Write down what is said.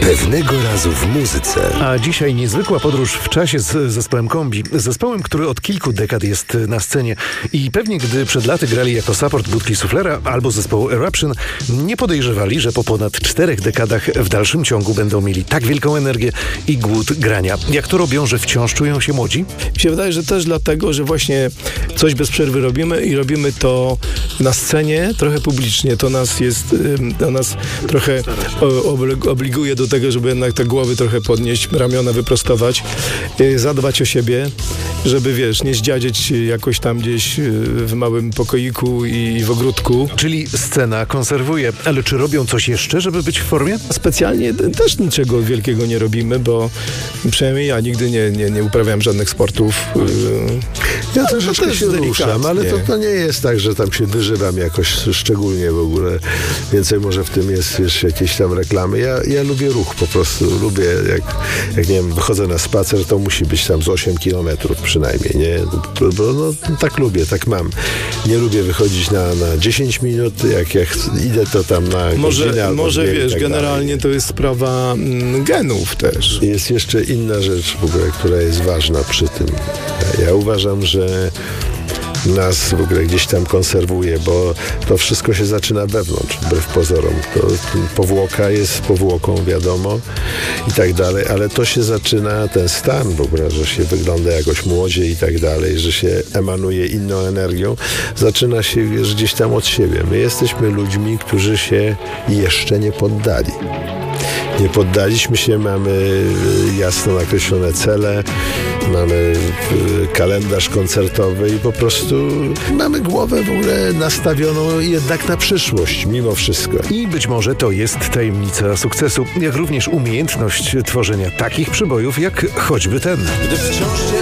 Pewnego razu w muzyce. A dzisiaj niezwykła podróż w czasie z zespołem Kombi. Zespołem, który od kilku dekad jest na scenie. I pewnie gdy przed laty grali jako support Budki Suflera albo zespołu Eruption, nie podejrzewali, że po ponad 4 dekadach w dalszym ciągu będą mieli tak wielką energię i głód grania. Jak to robią, że wciąż czują się młodzi? Mi się wydaje, że też dlatego, że właśnie coś bez przerwy robimy i robimy to na scenie, trochę publicznie. To nas trochę obliguje do tego, żeby jednak te głowy trochę podnieść, ramiona wyprostować, zadbać o siebie, żeby, nie zdziadzieć jakoś tam gdzieś w małym pokoiku i w ogródku. Czyli scena konserwuje. Ale czy robią coś jeszcze, żeby być w formie? Specjalnie też niczego wielkiego nie robimy, bo przynajmniej ja nigdy nie uprawiam żadnych sportów. Ja troszeczkę się ruszam, ale to nie jest tak, że tam się wyżywam jakoś szczególnie w ogóle. Więcej może w tym jest jakieś tam reklamy. Ja lubię ruch po prostu. Lubię, jak nie wiem, wychodzę na spacer, to musi być tam z 8 kilometrów przynajmniej, nie? Bo tak lubię, tak mam. Nie lubię wychodzić na 10 minut, jak idę to tam na godzinę. Może wiesz, tak generalnie dalej. To jest sprawa genów też. Jest jeszcze inna rzecz w ogóle, która jest ważna przy tym. Ja uważam, że nas w ogóle gdzieś tam konserwuje, bo to wszystko się zaczyna wewnątrz, wbrew pozorom. Powłoka jest powłoką, wiadomo, i tak dalej, ale to się zaczyna, ten stan w ogóle, że się wygląda jakoś młodziej i tak dalej, że się emanuje inną energią, zaczyna się gdzieś tam od siebie. My jesteśmy ludźmi, którzy się jeszcze nie poddali. Nie poddaliśmy się, mamy jasno nakreślone cele, mamy kalendarz koncertowy i po prostu mamy głowę w ogóle nastawioną jednak na przyszłość, mimo wszystko. I być może to jest tajemnica sukcesu, jak również umiejętność tworzenia takich przybojów, jak choćby ten.